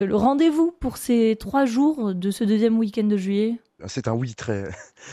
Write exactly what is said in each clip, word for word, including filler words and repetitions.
Le rendez-vous pour ces trois jours de ce deuxième week-end de juillet? C'est un oui très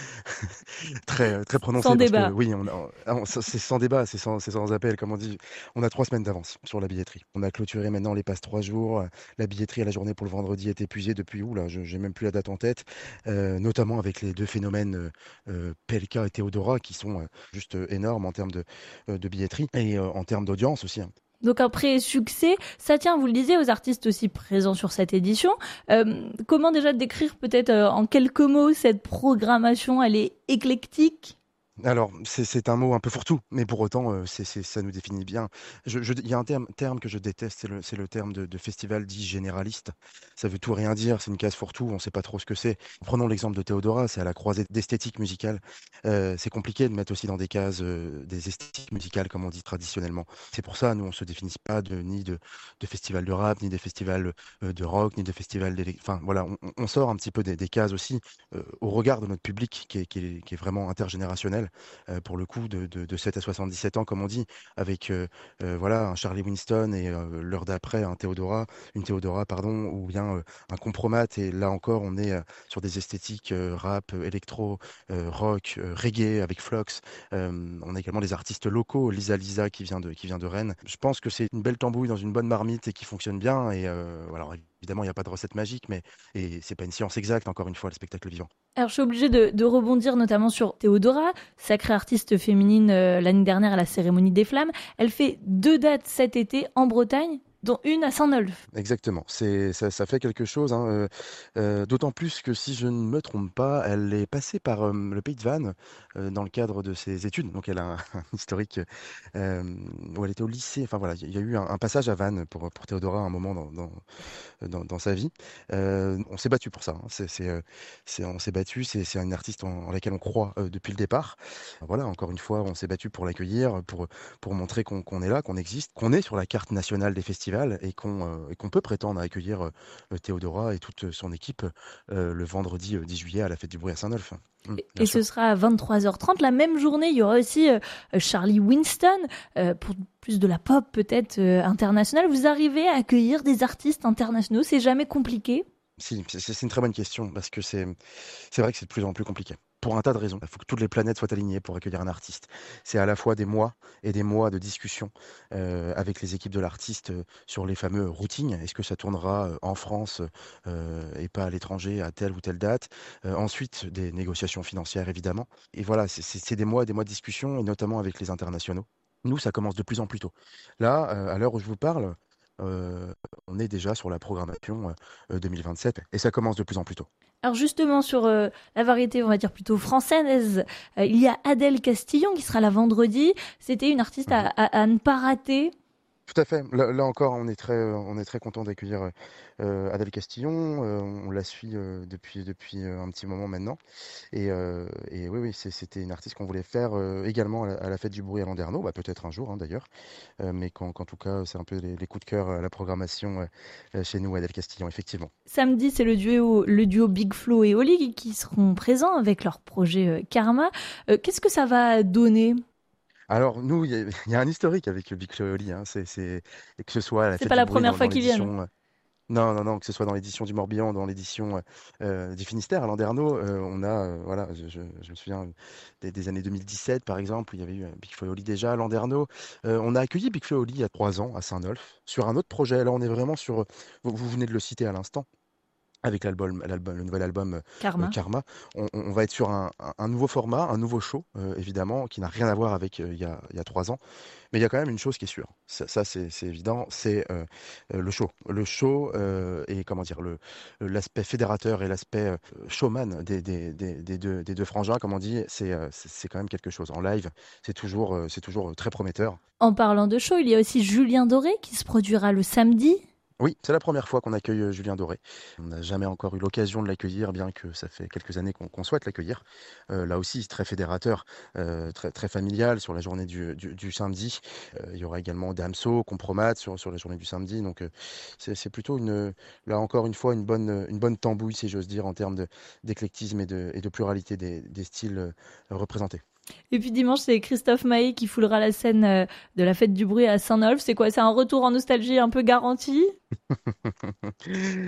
très très Sans prononcé parce que débat. oui, on a ah, on ça c'est sans débat, c'est sans c'est sans appel, comme on dit. On a trois semaines d'avance sur la billetterie. On a clôturé maintenant les passes trois jours, heu, la billetterie à la journée pour le vendredi est épuisée depuis, ouh là, je j'ai même plus la date en tête, heu, notamment avec les deux phénomènes, heu heu, P L K et Theodora qui sont, heu, juste, heu, énormes en termes de, heu, de billetterie et heu, en termes d'audience aussi, hein. Donc après succès, ça tient, vous le disiez, aux artistes aussi présents sur cette édition. Euh, comment déjà décrire peut-être euh, en quelques mots cette programmation? Elle est éclectique. Alors, c'est c'est un mot un peu fourre-tout, mais pour autant, heu, c'est c'est ça nous définit bien. Je je il y a un terme terme que je déteste, c'est le c'est le terme de de festival dit généraliste. Ça veut tout rien dire, c'est une case fourre-tout, on ne sait pas trop ce que c'est. Prenons l'exemple de Theodora, c'est à la croisée d'esthétique musicale. Heu, c'est compliqué de mettre aussi dans des cases, heu, des esthétiques musicales comme on dit traditionnellement. C'est pour ça, nous, on se définit pas de ni de de festival de rap, ni des festivals, heu, de rock, ni de festivals d'élec enfin voilà, on on on sort un petit peu des des cases aussi, heu, au regard de notre public qui est qui est qui est vraiment intergénérationnel heu, pour le coup de de de sept à soixante-dix-sept ans comme on dit, avec, heu heu, voilà un Charlie Winston et heu, l'heure d'après un Theodora une Theodora pardon ou bien, heu, un Compromat et là encore on est, heu, sur des esthétiques, heu, rap, heu, électro, heu, rock, heu, reggae avec Flox. Hem, on a également des artistes locaux, Lisa Lisa qui vient de qui vient de Rennes. Je pense que c'est une belle tambouille dans une bonne marmite et qui fonctionne bien et heu, alors évidemment il y a pas de recette magique mais et c'est pas une science exacte encore une fois le spectacle vivant. Alors je suis obligée de, de rebondir notamment sur Théodora, sacrée artiste féminine euh, l'année dernière à la cérémonie des flammes. Elle fait deux dates cet été en Bretagne, dont une à Saint-Nolf. Exactement, c'est ça ça fait quelque chose, hein, heu heu, d'autant plus que si je ne me trompe pas, elle est passée par, hem, le Pays de Vannes, heu, dans le cadre de ses études. Donc elle a un un historique, hem, où elle était au lycée, enfin voilà, il y a il y a eu un un passage à Vannes pour, pour Théodora à un moment dans dans dans dans sa vie. Heu, on s'est battu pour ça, hein, c'est c'est, heu, c'est on s'est battu, c'est c'est une artiste en en laquelle on croit, heu, depuis le départ. Voilà, encore une fois, on s'est battu pour l'accueillir, pour, pour montrer qu'on qu'on est là, qu'on existe, qu'on est sur la carte nationale des festivals et qu'on euh, et qu'on peut prétendre à accueillir euh, Théodora et toute son équipe euh, le vendredi euh, dix juillet à la fête du bruit à Saint-Nolf. Mmh, bien Et ce sûr. sera à vingt-trois heures trente. La même journée, il y aura aussi euh, Charlie Winston, euh, pour plus de la pop peut-être euh, internationale. Vous arrivez à accueillir des artistes internationaux, c'est jamais compliqué. Si, c'est c'est une très bonne question parce que c'est c'est vrai que c'est de plus en plus compliqué. Pour un tas de raisons. Il faut que toutes les planètes soient alignées pour accueillir un artiste. C'est à la fois des mois et des mois de discussion euh, avec les équipes de l'artiste euh, sur les fameux routings. Est-ce que ça tournera euh, en France euh, et pas à l'étranger à telle ou telle date. Euh, ensuite, des négociations financières, évidemment. Et voilà, c'est c'est- c'est des mois et des mois de discussion, et notamment avec les internationaux. Nous, ça commence de plus en plus tôt. Là, euh, à l'heure où je vous parle, euh, on est déjà sur la programmation euh, deux mille vingt-sept et ça commence de plus en plus tôt. Alors justement sur euh, la variété, on va dire plutôt française, euh, il y a Adèle Castillon qui sera là vendredi. C'était une artiste à, Mhm. à- à ne pas rater. Tout à fait. Là, là encore, on est très, euh, on est très content d'accueillir euh, Adèle Castillon. Euh, on la suit euh, depuis, depuis euh, un petit moment maintenant. Et, euh, et oui, oui, c'est- c'était une artiste qu'on voulait faire euh, également à la, à la fête du bruit à Landerneau, bah, peut-être un jour hein, d'ailleurs. Euh, mais qu'en qu'en tout cas, c'est un peu les, les coups de cœur à la programmation euh, euh, chez nous, Adèle Castillon, effectivement. Samedi, c'est le duo, le duo Big Flo et Oli qui seront présents avec leur projet euh, Karma. Euh, Qu'est-ce que ça va donner? Alors nous, il y, a il y a un historique avec Big Flo et Oli, hein, c'est, c'est, et que ce soit à la C'est fête pas du la bruit première dans, fois dans qu'ils viennent. l'édition. Non, non, non, que ce soit dans l'édition du Morbihan, dans l'édition euh, du Finistère, à Landerneau, euh, on a, euh, voilà, je, je- je me souviens des, des années deux mille dix-sept, par exemple, où il y avait eu euh, Big Flo et Oli déjà à Landerneau. Euh, on a accueilli Big Flo et Oli il y a trois ans à Saint-Nolf, sur un autre projet. Là, on est vraiment sur, vous, vous venez de le citer à l'instant, avec l'album, l'album, le nouvel album euh, Karma. Karma, on, on va être sur un, un- un nouveau format, un nouveau show, euh, évidemment, qui n'a rien à voir avec euh, il y a, il y a trois ans. Mais il y a quand même une chose qui est sûre, ça, ça, c'est c'est évident, c'est euh, euh, le show. Le show euh, et comment dire, le, l'aspect fédérateur et l'aspect euh, showman des, des, des, des deux, des deux frangins, comme on dit, c'est euh, c'est c'est quand même quelque chose. En live, c'est toujours, euh, c'est toujours très prometteur. En parlant de show, il y a aussi Julien Doré qui se produira le samedi. Oui, c'est la première fois qu'on accueille euh, Julien Doré. On n'a jamais encore eu l'occasion de l'accueillir, bien que ça fait quelques années qu'on qu'on souhaite l'accueillir. Euh, là aussi, très fédérateur, euh, très, très familial sur la journée du, du- du samedi. Euh, il y aura également Damso, Compromat sur, sur la journée du samedi. Donc, euh, c'est c'est plutôt une, là encore une fois, une bonne, une bonne tambouille, si j'ose dire, en termes de- d'éclectisme et de, et de pluralité des, des styles euh, représentés. Et puis dimanche, c'est Christophe Maé qui foulera la scène euh, de la fête du bruit à Saint-Nolf. C'est quoi? C'est un retour en nostalgie un peu garanti?